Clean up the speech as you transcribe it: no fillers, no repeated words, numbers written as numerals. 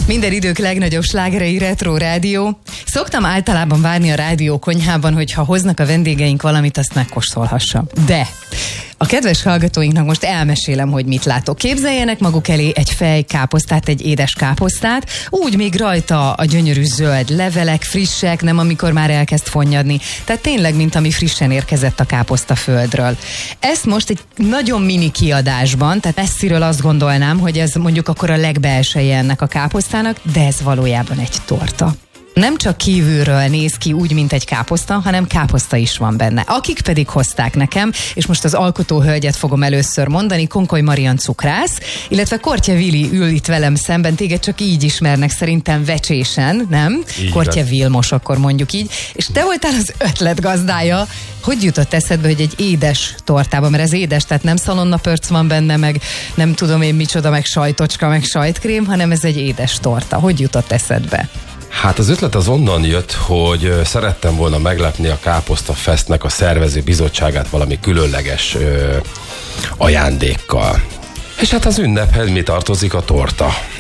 Minden idők legnagyobb slágerei Retro Rádió. Szoktam általában várni a rádió konyhában, hogy ha hoznak a vendégeink valamit, azt megkóstolhassam. De a kedves hallgatóinknak most elmesélem, hogy mit látok. Képzeljenek maguk elé egy fej káposztát, egy édes káposztát, úgy még rajta a gyönyörű zöld levelek, frissek, nem amikor már elkezd fonnyadni. Tehát tényleg, mint ami frissen érkezett a káposzta földről. Ezt most egy nagyon mini kiadásban, tehát messziről azt gondolnám, hogy ez mondjuk akkor a legbelseje ennek a káposztának, de ez valójában egy torta. Nem csak kívülről néz ki úgy, mint egy káposzta, hanem káposzta is van benne. Akik pedig hozták nekem, és most az alkotóhölgyet fogom először mondani, Konkoly Marian cukrász, illetve Kortya Vili ül itt velem szemben, téged csak így ismernek szerintem vecsésen, nem? Így Kortya Vilmos, akkor mondjuk így. És te voltál az ötletgazdája. Hogy jutott eszedbe, hogy egy édes tortában, mert ez édes, tehát nem szalonnapörc van benne, meg nem tudom én micsoda, meg sajtocska, meg sajtkrém, hanem ez egy édes torta. Hogy jutott eszedbe? Hát az ötlet az onnan jött, hogy szerettem volna meglepni a Káposzta Festnek a szervező bizottságát valami különleges ajándékkal. És hát az ünnephez mi tartozik? A torta.